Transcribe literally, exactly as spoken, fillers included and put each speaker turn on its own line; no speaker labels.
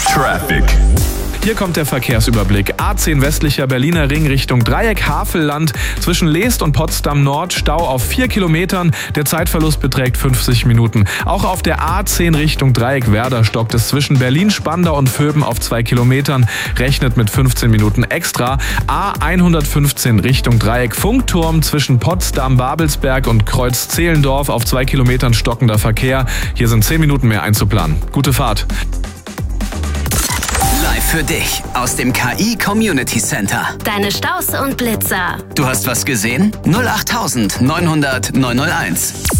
Traffic.
Hier kommt der Verkehrsüberblick. A zehn westlicher Berliner Ring Richtung Dreieck Havelland. Zwischen Leest und Potsdam Nord Stau auf vier Kilometern. Der Zeitverlust beträgt fünfzig Minuten. Auch auf der A zehn Richtung Dreieck Werder stockt es zwischen Berlin-Spandau und Vöben auf zwei Kilometern. Rechnet mit fünfzehn Minuten extra. A hundertfünfzehn Richtung Dreieck Funkturm zwischen Potsdam, Babelsberg und Kreuz Zehlendorf auf zwei Kilometern stockender Verkehr. Hier sind zehn Minuten mehr einzuplanen. Gute Fahrt.
Für dich aus dem K I Community Center.
Deine Staus und Blitzer.
Du hast was gesehen? null acht neunhundert neunhunderт neunhunderteins.